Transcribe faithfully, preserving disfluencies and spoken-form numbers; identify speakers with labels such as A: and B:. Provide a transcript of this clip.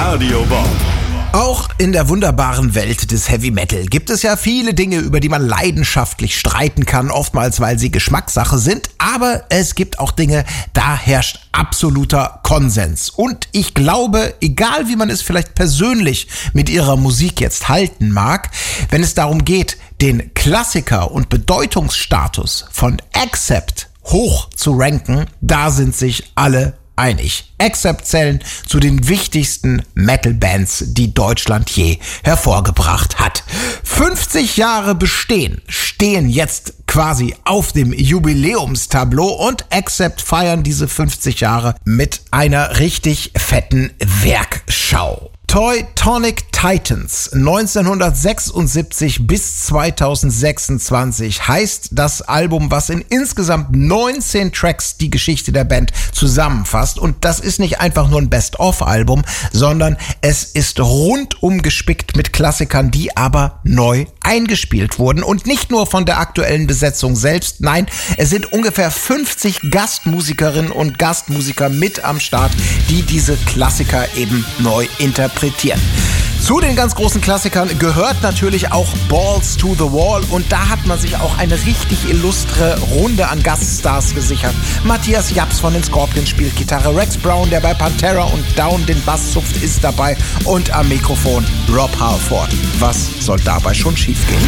A: Radio Bob.
B: Auch in der wunderbaren Welt des Heavy Metal gibt es ja viele Dinge, über die man leidenschaftlich streiten kann, oftmals weil sie Geschmackssache sind, aber es gibt auch Dinge, da herrscht absoluter Konsens. Und ich glaube, egal wie man es vielleicht persönlich mit ihrer Musik jetzt halten mag, wenn es darum geht, den Klassiker und Bedeutungsstatus von Accept hoch zu ranken, da sind sich alle einig. Accept zählen zu den wichtigsten Metal-Bands, die Deutschland je hervorgebracht hat. fünfzig Jahre bestehen, stehen jetzt quasi auf dem Jubiläumstableau und Accept feiern diese fünfzig Jahre mit einer richtig fetten Werkschau. Teutonic Titans neunzehnhundertsechsundsiebzig bis zweitausendsechsundzwanzig heißt das Album, was in insgesamt neunzehn Tracks die Geschichte der Band zusammenfasst. Und das ist nicht einfach nur ein Best-of-Album, sondern es ist rundum gespickt mit Klassikern, die aber neu eingespielt wurden. Und nicht nur von der aktuellen Besetzung selbst, nein, es sind ungefähr fünfzig Gastmusikerinnen und Gastmusiker mit am Start, die diese Klassiker eben neu interpretieren. Zu den ganz großen Klassikern gehört natürlich auch Balls to the Wall und da hat man sich auch eine richtig illustre Runde an Gaststars gesichert. Matthias Japs von den Scorpions spielt Gitarre, Rex Brown, der bei Pantera und Down den Bass zupft, ist dabei und am Mikrofon Rob Halford. Was soll dabei schon schiefgehen?